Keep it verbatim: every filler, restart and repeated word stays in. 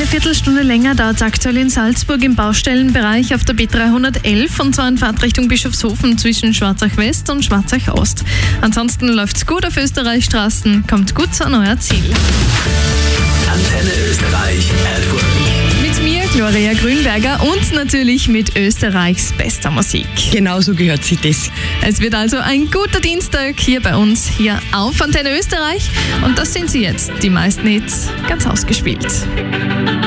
Viertelstunde länger dauert es aktuell in Salzburg im Baustellenbereich auf der B dreihundertelf und zwar in Fahrtrichtung Bischofshofen zwischen Schwarzach West und Schwarzach Ost. Ansonsten läuft's gut auf Österreichstraßen, kommt gut an euer Ziel. Antenne Österreich at Work. Mit mir, Gloria Grünberger, und natürlich mit Österreichs bester Musik. Genauso gehört sich das. Es wird also ein guter Dienstag hier bei uns, hier auf Antenne Österreich. Und das sind sie jetzt, die meisten Hits, ganz ausgespielt.